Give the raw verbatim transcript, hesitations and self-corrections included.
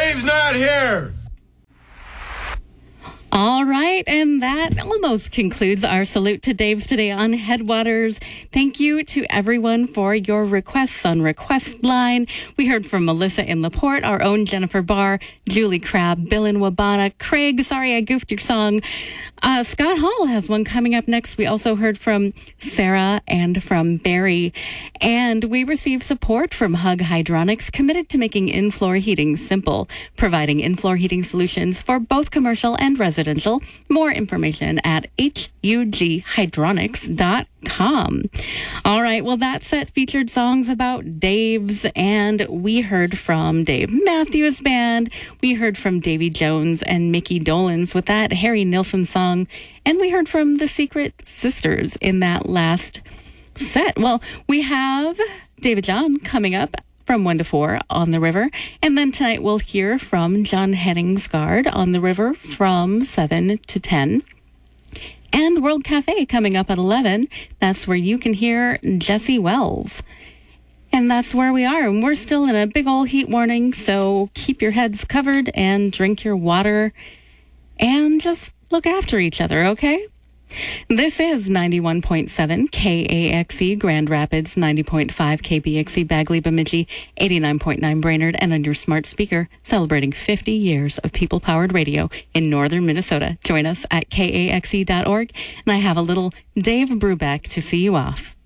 Dave's not here. All right, and that almost concludes our salute to Dave's today on Headwaters. Thank you to everyone for your requests on Request Line. We heard from Melissa in LaPorte, our own Jennifer Barr, Julie Crabb, Bill in Wabana, Craig, sorry I goofed your song. Uh, Scott Hall has one coming up next. We also heard from Sarah and from Barry. And we received support from Hug Hydronics, committed to making in-floor heating simple, providing in-floor heating solutions for both commercial and residential. More information at H U G hydronics dot com. All right, well, that set featured songs about Dave's, and we heard from Dave Matthews Band. We heard from Davy Jones and Mickey Dolenz with that Harry Nilsson song, and we heard from the Secret Sisters in that last set. Well, we have David John coming up from one to four on the river. And then tonight we'll hear from John Henningsgaard on the river from seven to ten. And World Cafe coming up at eleven. That's where you can hear Jesse Wells. And that's where we are. And we're still in a big old heat warning. So keep your heads covered and drink your water. And just look after each other, okay? This is ninety-one point seven K A X E Grand Rapids, ninety point five K B X E Bagley Bemidji, eighty-nine point nine Brainerd, and on your smart speaker, celebrating fifty years of people-powered radio in northern Minnesota. Join us at K A X E dot org, and I have a little Dave Brubeck to see you off.